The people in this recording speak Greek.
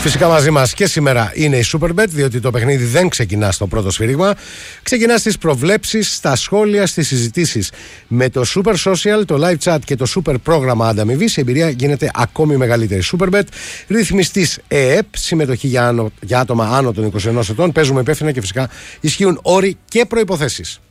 Φυσικά μαζί μας και σήμερα είναι η Superbet, διότι το παιχνίδι δεν ξεκινά στο πρώτο σφύριγμα. Ξεκινά στις προβλέψεις, στα σχόλια, στις συζητήσεις. Με το Super Social, το live chat και το Super πρόγραμμα ανταμοιβής, η εμπειρία γίνεται ακόμη μεγαλύτερη. Superbet, ρυθμιστής ΕΕΠ, συμμετοχή για άτομα άνω των 21 ετών. Παίζουμε υπεύθυνα και φυσικά ισχύουν όροι και προϋποθέσεις.